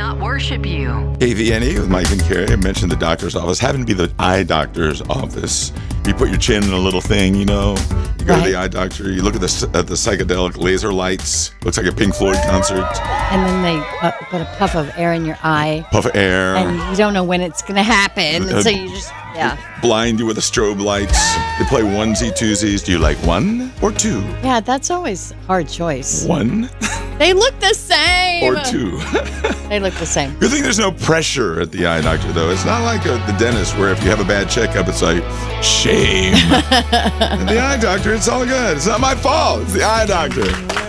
not worship you. KVNE with Mike and Carrie. I mentioned the doctor's office. Having to be the eye doctor's office. You put your chin in a little thing, you know. You go to the eye doctor. You look at the psychedelic laser lights. Looks like a Pink Floyd concert. And then they put a puff of air in your eye. Puff of air. And you don't know when it's going to happen. And so you just, blind you with the strobe lights. They play onesie twosies. Do you like one or two? Yeah, that's always a hard choice. One? They look the same. Or two. They look the same. Good thing there's no pressure at the eye doctor, though. It's not like the dentist where if you have a bad checkup, it's like, shame. And the eye doctor, it's all good. It's not my fault. It's the eye doctor.